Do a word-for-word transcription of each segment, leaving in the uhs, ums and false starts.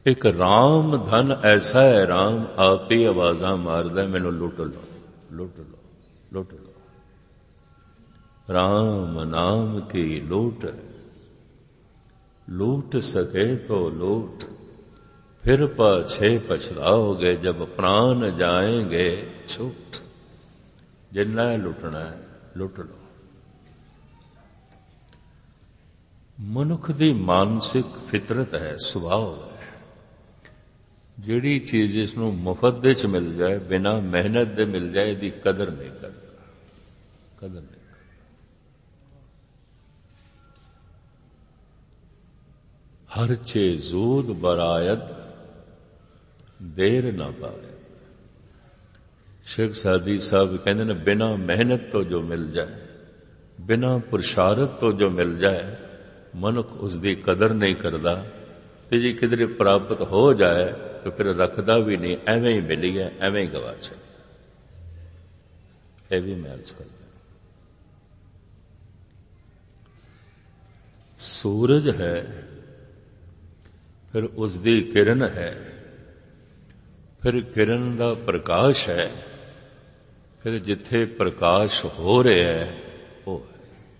एक राम धन ऐसा है, राम आप ही आवाजा मारदा, मैनू लुट लो लुट लो लुट लो। राम नाम की लूट लूट सके तो लूट, फिर पाछे पछताओगे जब प्राण जाएंगे छूट। जिन्ना लुटना है लुट लो। मनुख दी मानसिक फितरत है, सुभाव है। जिहड़ी चीज इसनूं मुफ्त दे च मिल जाए, बिना मेहनत दे मिल जाए, इसकी कदर नहीं करता, कदर नहीं करता। हर चे जूद बरायद देर ना पाए। शेख सादी साहब कहते ने, बिना मेहनत तो जो मिल जाए, बिना पुरुषारत तो जो मिल जाए, मनुख उसकी कदर नहीं करता। ते जी किधरे प्राप्त हो जाए तो फिर रखदा भी नहीं, एवें ही मिली है, एवें ही गवा छे। यह भी मैं अर्ज करता। सूरज है, फिर उसकी किरण है, फिर किरण का प्रकाश है, फिर जिथे प्रकाश हो रहा है वो है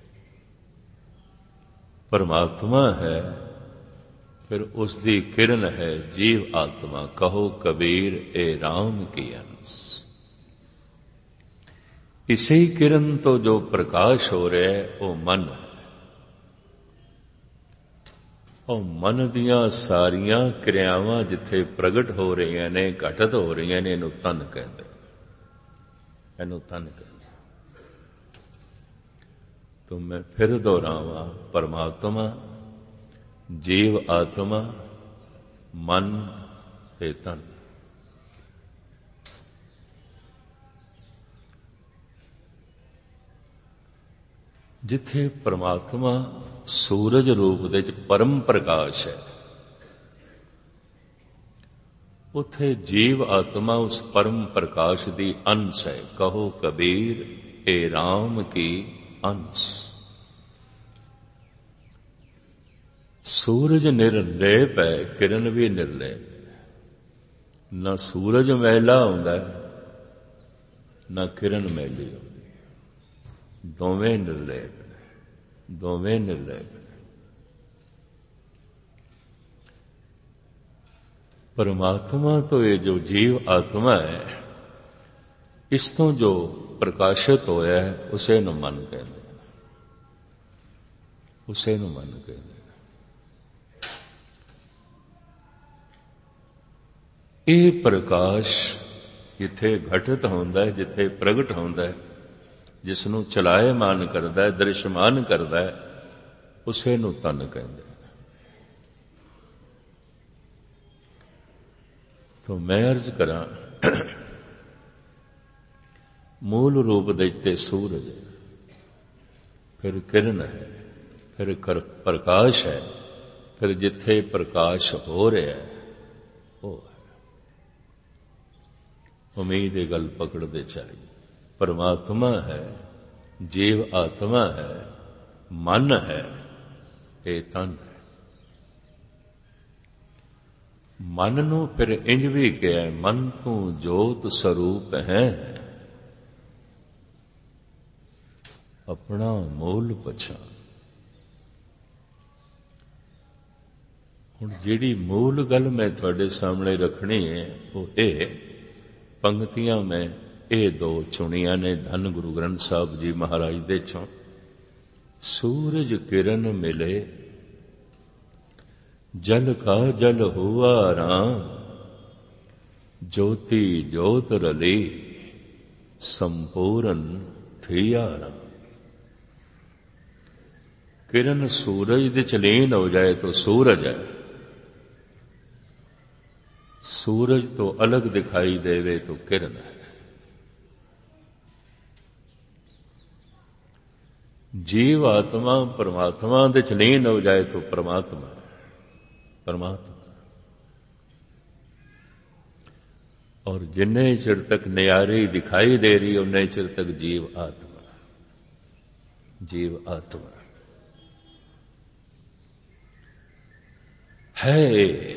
परमात्मा है, फिर उसकी किरण है जीव आत्मा। कहो कबीर ए राम की अंश। इसी किरण तो जो प्रकाश हो रहा है वो मन है, और मन दियां सारियां क्रियावां जिथे प्रगट हो रही ने, घटित हो रही ने, इनू तन कहते, इनू तन कहते। तो मैं फिर दोहरावां, परमात्मा, जीव आत्मा, मन ते तन। जिथे परमात्मा सूरज रूप दे च परम प्रकाश है, उथे जीव आत्मा उस परम प्रकाश दी अंश है। कहो कबीर ए राम की अंश। सूरज निर्लेप है, किरण भी निर्लेप है। न सूरज मैला होंदा है, न किरण मैली होंदी। दोवें निर्लेप ने, दोवें निर्लेप ने। परमात्मा तो ये जो जीव आत्मा है, इस तो जो प्रकाशित होया है, उसे न मन कहते, उसे न मन कहते। ये प्रकाश जिथे घटित होंदा है, जिथे प्रगट होंदा है, जिसनों चलायमान करदा है, दृश्यमान करदा है, उसे नूं तन कहंदे। तो मैं अर्ज करां, मूल रूप दैते सूरज, फिर किरण है, फिर प्रकाश है, फिर जिथे प्रकाश हो रहा है वो है। उम्मीद ये गल पकड़ते चाहिए। परमात्मा है, जीव आत्मा है, मन है, ये तन है। मन नूं फिर इंज भी कहा, मन तू जोत स्वरूप है, अपना मूल पछान। हुण जिहड़ी मूल गल मैं तुहाडे सामने रखनी है वो ये पंक्तियां में ये दो चुनिया ने धन गुरु ग्रंथ साहब जी महाराज दे चों। सूरज किरण मिले जल का जल हुआ राम, ज्योति ज्योत रली संपूर्ण थिया राम। किरण सूरज दे चलीन हो जाए तो सूरज है, सूरज तो अलग दिखाई देवे तो किरण है। जीव आत्मा परमात्मा दे चलीन हो जाए तो परमात्मा है, परमात्मा। और जिन्ने चिर तक न्यारी दिखाई दे रही उन्ने चिर तक जीव आत्मा, जीव आत्मा है।